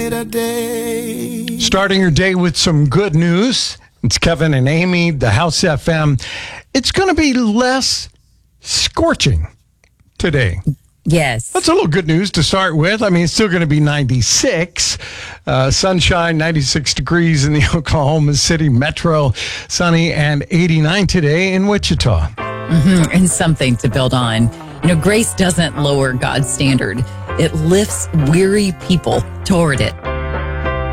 brighter day. Starting your day with some good news. It's Kevin and Amy, the House FM. It's going to be less scorching today. Yes. That's a little good news to start with. I mean, it's still going to be 96. Sunshine, 96 degrees in the Oklahoma City metro. Sunny and 89 today in Wichita. And something to build on. You know, grace doesn't lower God's standard. It lifts weary people toward it.